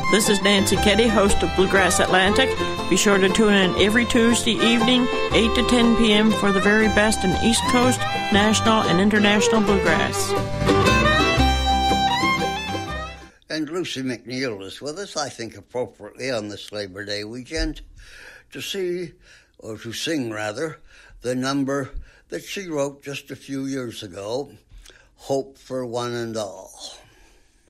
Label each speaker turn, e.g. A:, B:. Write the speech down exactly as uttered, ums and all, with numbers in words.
A: This is Nancy Keddy, host of Bluegrass Atlantic. Be sure to tune in every Tuesday evening, eight to ten p.m. for the very best in East Coast, national, and international bluegrass.
B: And Lucy McNeil is with us, I think appropriately, on this Labor Day weekend to see, or to sing rather, the number that she wrote just a few years ago, Hope for One and All.